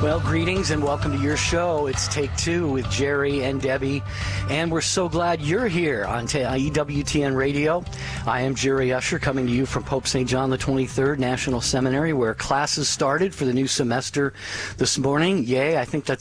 Well, greetings and welcome to your show. It's Take Two with Jerry and Debbie, and we're so glad you're here on EWTN Radio. I am Jerry Usher, coming to you from Pope St. John the 23rd National Seminary, where classes started for the new semester this morning. Yay, I think that